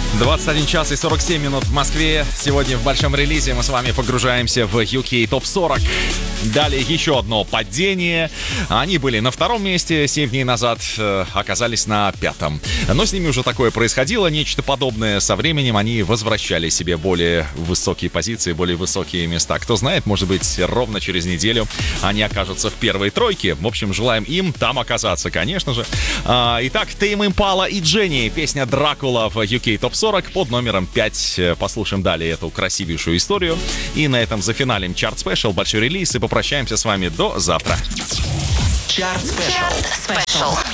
21 час и 47 минут в Москве. Сегодня в большом релизе мы с вами погружаемся в UK ТОП 40. Далее еще одно падение. Они были на втором месте 7 дней назад, оказались на пятом. Но с ними уже такое происходило, нечто подобное. Со временем они возвращали себе более высокие позиции, более высокие места. Кто знает, может быть, ровно через неделю они окажутся в первой тройке. В общем, желаем им там оказаться, конечно же. Итак, Тейм Импала и Дженни. Песня «Дракула» в UK ТОП 40 под номером 5. Послушаем далее эту красивейшую историю. И на этом зафиналим чарт спешл, большой релиз, и попрощаемся с вами до завтра. Чарт спешл.